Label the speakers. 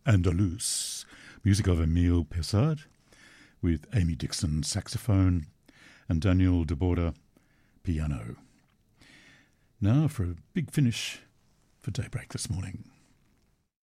Speaker 1: Andalus, music of Emile Pessard, with Amy Dixon saxophone and Daniel DeBorda piano. Now for a big finish for Daybreak this morning.